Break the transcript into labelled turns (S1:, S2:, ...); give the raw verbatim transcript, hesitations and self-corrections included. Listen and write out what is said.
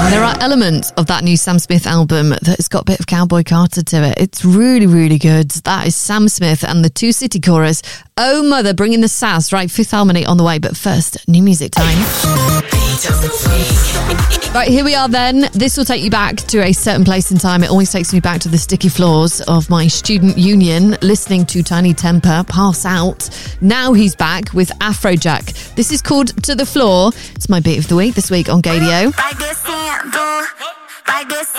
S1: There are elements of that new Sam Smith album that has got a bit of Cowboy Carter to it. It's really, really good. That is Sam Smith and the Two City Chorus. Oh, mother, bringing the sass. Right, Fifth Harmony on the way. But first, new music time. Right, here we are then. This will take you back to a certain place in time. It always takes me back to the sticky floors of my student union, listening to Tiny Temper pass out. Now he's back with Afrojack. This is called To The Floor. It's my beat of the week this week on Gadio.
S2: Like this sample, like this